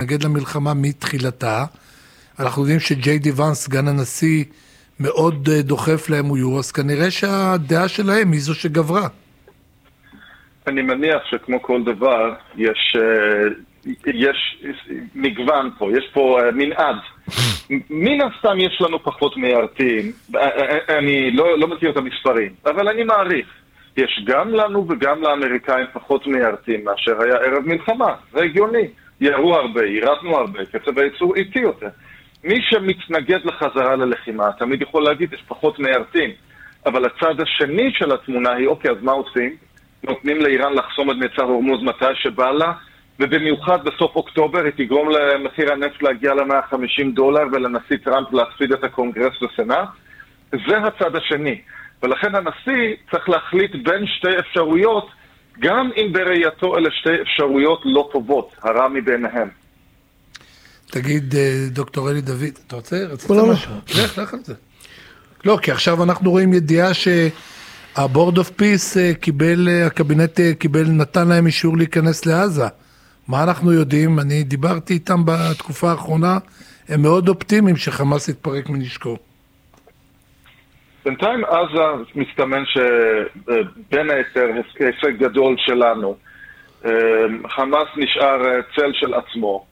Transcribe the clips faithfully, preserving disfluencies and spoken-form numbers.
מתנגד למלחמה מתחילתה. אנחנו יודעים שג'יי די ואנס, סגן הנשיא, מאוד דוחף להם הוא, אז כנראה שהדעה שלהם היא זו שגברה. אני מניח שכמו כל דבר, יש, יש מגוון פה, יש פה מנעד. מן הסתם יש לנו פחות מיירתים, אני לא, לא מכיר את המספרים, אבל אני מעריך. יש גם לנו וגם לאמריקאים פחות מיירתים מאשר היה ערב מלחמה, זה הגיוני. ירו הרבה, ירתנו הרבה, קצב הייצור איטי יותר. מי שמתנגד לחזרה ללחימה, תמיד יכול להגיד, יש פחות מיירתים. אבל הצד השני של התמונה היא, אוקיי, אז מה עושים? נותנים לאיראן לחסום את מצר הורמוז מתי שבא לה, ובמיוחד בסוף אוקטובר היא תגרום למחיר הנפט להגיע ל-מאה וחמישים דולר ולנשיא טראמפ להפסיד את הקונגרס בסנאט. זה הצד השני. ולכן הנשיא צריך להחליט בין שתי אפשרויות, גם אם בראייתו אלה שתי אפשרויות לא טובות, הרע מביניהם. תגיד, דוקטור אלי דוד, אתה רוצה? רצית משהו? לך, לך על זה. לא, כי עכשיו אנחנו רואים ידיעה שהבורד אוף פיס קיבל, הקבינט קיבל, נתן להם אישור להיכנס לעזה. מה אנחנו יודעים? אני דיברתי איתם בתקופה האחרונה, הם מאוד אופטימיים שחמאס יתפרק מנשקו. בינתיים עזה מסתמן שבין היתר הישג גדול שלנו. חמאס נשאר צל של עצמו,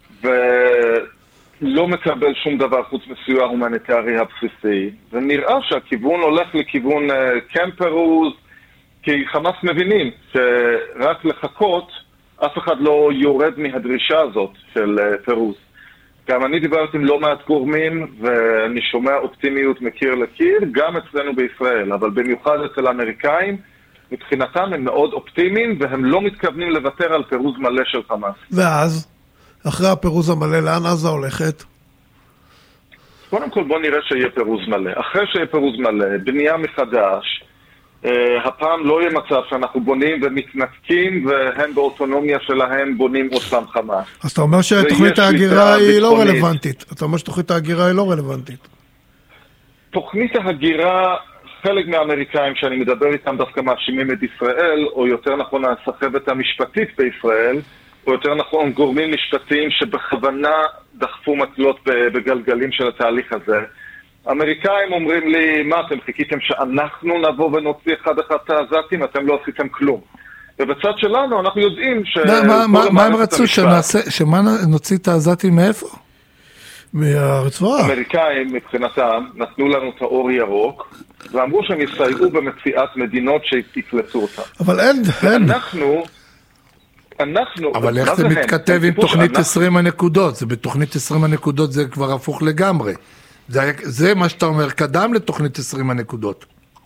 ולא מקבל שום דבר חוץ מסיוע הומניטרי הבסיסי. ונראה שהכיוון הולך לכיוון קמפ פירוז, כי חמאס מבינים שרק לחכות, אף אחד לא יורד מהדרישה הזאת של פירוז. גם אני דיברתי עם לא מעט גורמים, ואני שומע אופטימיות מקיר לקיר, גם אצלנו בישראל, אבל במיוחד אצל האמריקאים, מבחינתם הם מאוד אופטימיים, והם לא מתכוונים לוותר על פירוז מלא של חמאס. ואז, אחרי הפירוז המלא, לאן עזה הולכת? קודם כל בוא נראה שיהיה פירוז מלא. אחרי שיהיה פירוז מלא, בנייה מחדש, Uh, הפעם לא יהיה מצב שאנחנו בונים ומתנתקים והם באוטונומיה שלהם בונים אותם חמאס. אז אתה אומר שתוכנית ההגירה היא לא רלוונטית. אתה אומר שתוכנית ההגירה היא לא רלוונטית. תוכנית ההגירה, חלק מהאמריקאים שאני מדבר איתם דווקא מאשימים את ישראל, או יותר נכון הסחבת המשפטית בישראל, או יותר נכון גורמים משפטיים שבכוונה דחפו מטלות בגלגלים של התהליך הזה. אמריקאים אומרים לי, מה אתם חיכיתם שאנחנו נבוא ונוציא אחד אחד את העזתים, אתם לא עשיתם כלום. ובצד שלנו אנחנו יודעים ש... מה הם רצו, שמה נוציא את העזתים מאיפה? מהרצועה. אמריקאים מבחינתם נתנו לנו את האור ירוק, ואמרו שהם יסייעו במציאת מדינות שיקלטו אותם. אבל אין, אין. אנחנו... אנחנו... אבל איך זה מתכתב עם תוכנית עשרים הנקודות? זה בתוכנית עשרים הנקודות זה כבר הפוך לגמרי. זה, זה מה שאתה אומר, קדם לתוכנית עשרים הנקודות.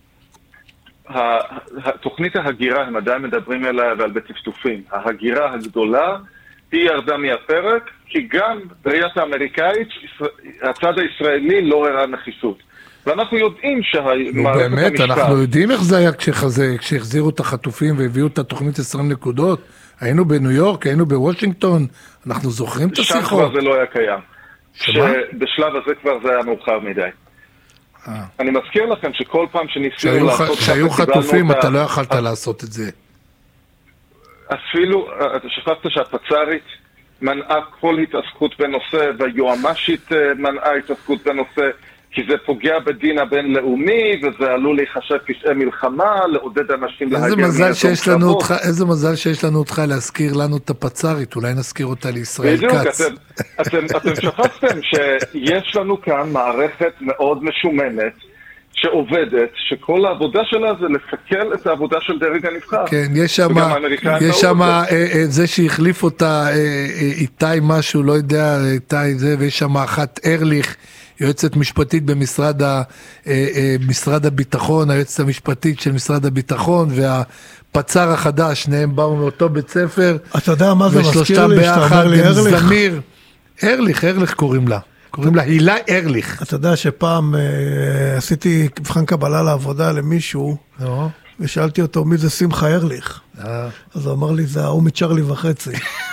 תוכנית ההגירה, הם עדיין מדברים עליה ועל בטפטופים. ההגירה הגדולה היא ירדה מהפרק, כי גם בראיית האמריקאית, הצד הישראלי לא הראה נחישות. ואנחנו יודעים שהמערכת המשפט... באמת, אנחנו יודעים איך זה היה כשחזה, כשהחזירו את החטופים והביאו את התוכנית עשרים נקודות. היינו בניו יורק, היינו בוושינגטון, אנחנו זוכרים את השיחות. שם כבר זה לא היה קיים. שבשלב הזה כבר זה היה מאוחר מדי. אני מזכיר לכם שכל פעם שניסינו לעשות... כשהיו חטופים אתה לא יכולת לעשות את זה. אפילו, אתה שכחת שהפצ"רית מנעה כל התעסקות בנושא, והיועמ"שית מנעה התעסקות בנושא, כי זה פוגע בדין הבינלאומי, וזה עלול להיחשב פשעי מלחמה, לעודד אנשים להגר מאזור קרבות. איזה מזל שיש לנו אותך להזכיר לנו את הפצ"רית, אולי נזכיר אותה לישראל כץ. אתם, אתם שכחתם שיש לנו כאן מערכת מאוד משומנת, שעובדת, שכל העבודה שלה זה לסכל את העבודה של דרג הנבחר. כן, יש שם, יש שם זה שהחליף אותה איתי משהו, לא יודע, איתי זה, ויש שם אחת ארליך, יועצת משפטית במשרד ה, משרד הביטחון, היועצת המשפטית של משרד הביטחון, והפצ"ר החדש, שניהם באו מאותו בית ספר. אתה יודע מה זה מזכיר לי, שאתה אומר לי ארליך? זמיר, ארליך, ארליך קוראים לה. קוראים לה הילה ארליך. אתה יודע שפעם אה, עשיתי מבחן קבלה לעבודה למישהו, no. ושאלתי אותו מי זה שמחה ארליך. No. אז הוא אמר לי, זה ההוא מצ'רלי וחצי.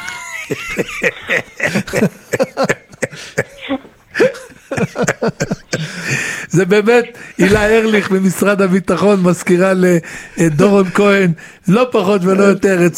זה באמת, הילה ארליך במשרד הביטחון מזכירה לדורון כהן, לא פחות ולא יותר,